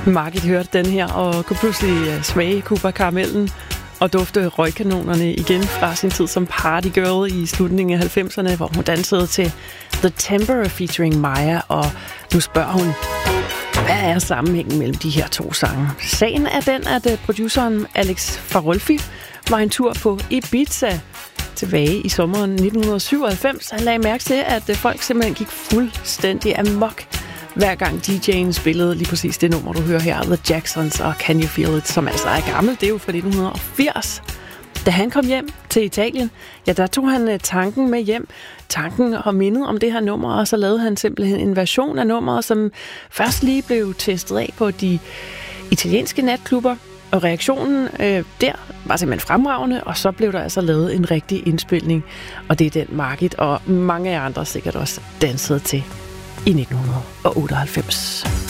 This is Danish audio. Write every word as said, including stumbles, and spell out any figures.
Margit hørte den her og kunne pludselig smage Cuba-karamellen og dufte røgkanonerne igen fra sin tid som partygirl i slutningen af halvfemserne, hvor hun dansede til The Temper featuring Maya, og nu spørger hun, hvad er sammenhængen mellem de her to sange? Sagen er den, at produceren Alex Farolfi var en tur på Ibiza tilbage i sommeren nitten syvoghalvfems. Han lagde mærke til, at folk simpelthen gik fuldstændig amok, hver gang D J'en spillede lige præcis det nummer, du hører her, The Jacksons og Can You Feel It, som altså er gammelt. Det er jo fra nitten firs. Da han kom hjem til Italien, ja, der tog han tanken med hjem. Tanken og mindet om det her nummer, og så lavede han simpelthen en version af nummeret, som først lige blev testet af på de italienske natklubber, og reaktionen øh, der var simpelthen fremragende, og så blev der altså lavet en rigtig indspilning, og det er den Margit og mange af andre sikkert også dansede til i nitten otteoghalvfems.